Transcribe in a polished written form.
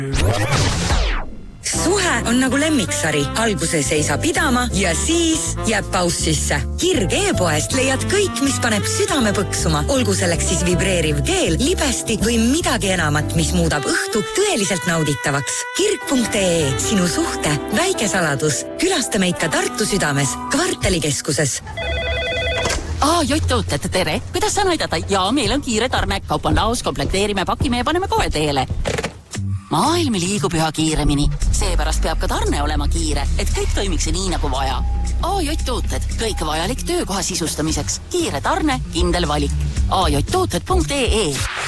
Suhe on nagu lemmiksari. Alguses ei saa pidama ja siis jääb paus sisse. Kirg e-poest leiad kõik, mis paneb südame põksuma. Olgu selleks siis vibreeriv keel, libesti või midagi enamat, mis muudab õhtu tõeliselt nauditavaks. Kirg.ee, sinu suhte väike saladus. Külasta meid ka Tartu südames, Kvartalikeskuses. Jott-tooted, tere! Kuidas saan aidata? Jaa, meil on kiire tarne. Kaup on laos, komplekteerime, pakime ja paneme kohe teele. Maailm liigub üha kiiremini. Seepärast peab ka tarne olema kiire, et kõik toimiks nii nagu vaja. Jott-tooted, kõik vajalik töökoha sisustamiseks. Kiire tarne, kindel valik. ajotooted.ee